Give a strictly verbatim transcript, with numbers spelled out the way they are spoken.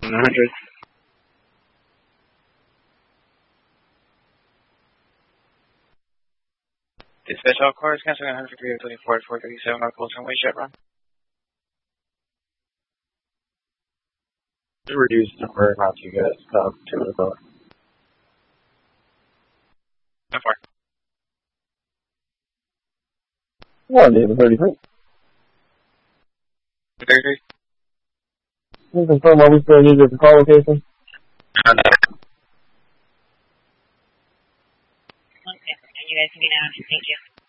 one hundred. Dispatch all cars, cancel one hundred three twenty-four, four thirty-seven, North Colton Way, Chevron. Reduce number, not you guys, stop two of them. How far? One, David, thirty-three. thirty-three? Can you confirm all we still need at the call location? Uh, Okay, and you guys can be now. Thank you.